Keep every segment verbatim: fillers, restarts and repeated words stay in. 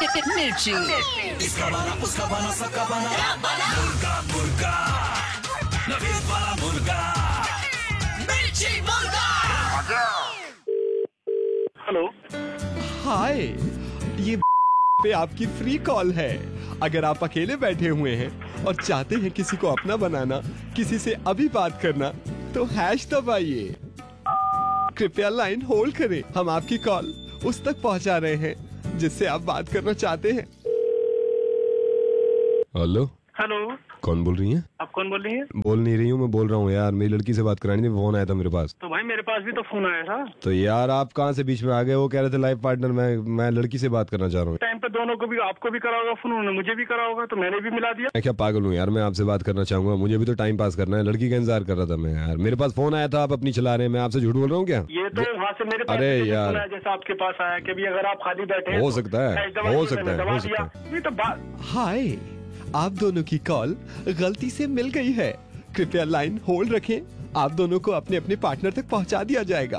मिर्ची। इसका बना उसका बना सबका बना मुर्गा मुर्गा नवीद वाला मुर्गा मिर्ची मुर्गा। हेलो हाय, ये पे आपकी फ्री कॉल है। अगर आप अकेले बैठे हुए हैं और चाहते हैं किसी को अपना बनाना, किसी से अभी बात करना, तो हैश दबाइए। कृपया लाइन होल्ड करें, हम आपकी कॉल उस तक पहुंचा रहे हैं जिससे आप बात करना चाहते हैं। हेलो हेलो, कौन बोल रही हैं? आप कौन बोल रही हैं? बोल नहीं रही हूँ, मैं बोल रहा हूँ यार, मेरी लड़की से बात करानी थी, फोन आया था मेरे पास। तो भाई मेरे पास भी तो फोन आया था। तो यार आप कहाँ से बीच में आ गए? वो कह रहे थे लाइफ पार्टनर, मैं मैं लड़की से बात करना चाह रहा हूँ। टाइम पे दोनों को भी, आपको भी करा होगा फोन, उन्होंने मुझे भी करा होगा, तो मैंने भी मिला दिया। मैं क्या पागल हूँ यार, मैं आपसे बात करना चाहूंगा, मुझे भी तो टाइम पास करना है। लड़की का इंतजार कर रहा था मैं यार, मेरे पास फोन आया था, आप अपनी चला रहे हैं, मैं आपसे झूठ बोल रहा हूँ क्या? ये तो वहाँ से मेरे पास अरे भी यार। फोन आया, जैसा आपके पास आया कि भी अगर आप खाली बैठे हैं हो तो सकता है, ऐश दबा हो दी, सकता मैंने है, दबा हो दिया। सकता ये तो बात। हाय, आप दोनों की कॉल गलती से मिल गई है, कृपया लाइन होल्ड रखें, आप दोनों को अपने अपने पार्टनर तक पहुंचा दिया जाएगा।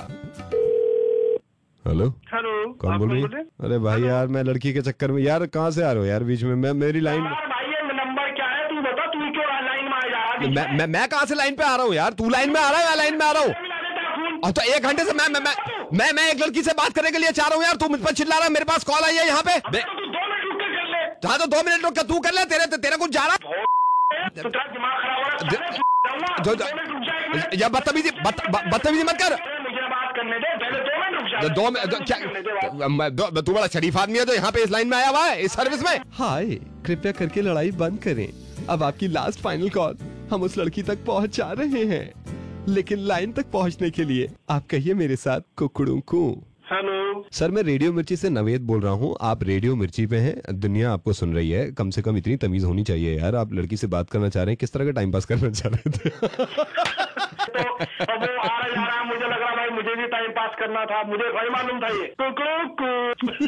हेलो, हेलो, कौन आप बोल रही बोल है? रहे? अरे भाई यार, मैं लड़की के चक्कर में यार, कहाँ से आ रहे हो यार बीच में? मैं मेरी लाइन यार भाई ये नंबर क्या है, तू बता, तू क्यों लाइन में आ जा रहा है? मैं मैं मैं कहाँ से लाइन पे आ रहा हूँ यार? तू लाइन में आ रहा है, मैं लाइन में आ रहा हूँ। मिला देता है फोन। और तो एक घंटे से मैं मैं मैं मैं मैं एक लड़की से बात करने के लिए चाह रहा हूँ यार, तू मुझ पर चिल्ला रहा है। मेरे पास कॉल आई है यहाँ पे। अब तो तू दो मिनट रुक के कर ले। हाँ तो दो मिनट रुक के तू कर ले, तेरे तेरे कुछ जा रहा तो तेरा दिमाग खराब हो रहा है, साले, जाऊंगा। जो- दो मिनट रुक जा, एक मिनट। या बदतमीजी बत- ब- बदतमीजी मत कर। मुझे बात करने दे, पहले दो मिनट रुक जा। दो में दो, क्या करने दे बात। मैं- दो- तू बड़ा शरीफ आदमी है तो यहाँ पे इस लाइन में आया हुआ है, इस सर्विस में। हाय, कृपया करके लड़ाई बंद करें, अब आपकी लास्ट फाइनल कॉल हम उस लड़की तक पहुँचा रहे हैं, लेकिन लाइन तक पहुँचने के लिए आप कहिए मेरे साथ कुकड़ू कू। हेलो, सर, मैं रेडियो मिर्ची से नवेद बोल रहा हूँ, आप रेडियो मिर्ची पे हैं, दुनिया आपको सुन रही है, कम से कम इतनी तमीज होनी चाहिए यार। आप लड़की से बात करना चाह रहे हैं, किस तरह का टाइम पास करना चाह रहे थे? तो अब वो आ रहा जा रहा है, मुझे लग रहा भाई मुझे भी टाइम पास करना था, मुझे भाई मालूम था ये। कुकू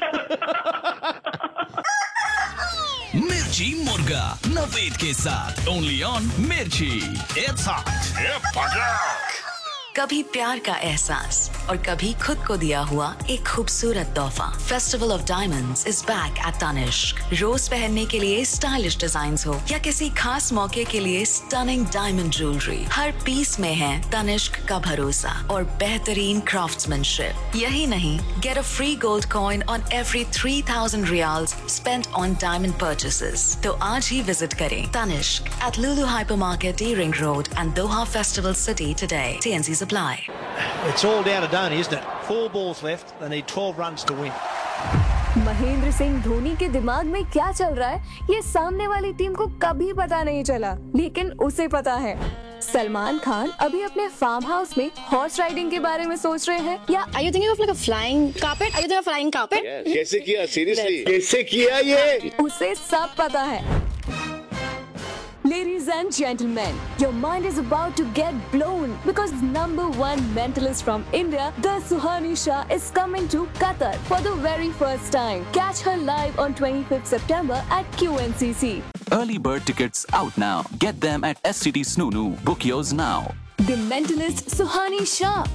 मिर्ची मुर्गा नवीद के साथ ओनली ऑन मिर्ची। It's hot. कभी प्यार का एहसास और कभी खुद को दिया हुआ एक खूबसूरत तोहफा। Festival of diamonds is back at Tanishq. रोज पहनने के लिए स्टाइलिश डिजाइन्स हो या किसी खास मौके के लिए स्टनिंग डायमंड ज्वेलरी, हर पीस में है तनिष्क का भरोसा और बेहतरीन क्राफ्ट्समैनशिप। यही नहीं, get a free gold coin on every three thousand riyals spent on diamond purchases. तो आज ही विजिट करें Tanishq eight Lulu hypermarket, D ring road and Doha festival city today. T N Cs apply. It's all down to Dhoni, isn't it? Four balls left. They need twelve runs to win. Mahendra Singh Dhoni के दिमाग में क्या चल रहा है, ये सामने वाली टीम को कभी पता नहीं चला, लेकिन उसे पता है। सलमान खान अभी अपने फार्म हाउस में हॉर्स राइडिंग के बारे में सोच रहे हैं, या Are you thinking of like a flying carpet? Are you thinking of flying carpet? कैसे किया? सीरियसली कैसे किया ये? उसे सब पता है। Ladies and gentlemen, your mind is about to get blown because number one mentalist from India, the Suhani Shah, is coming to Qatar for the very first time. Catch her live on twenty-fifth September at Q N C C. Early bird tickets out now. Get them at S C T Snoo. Book yours now. The mentalist Suhani Shah.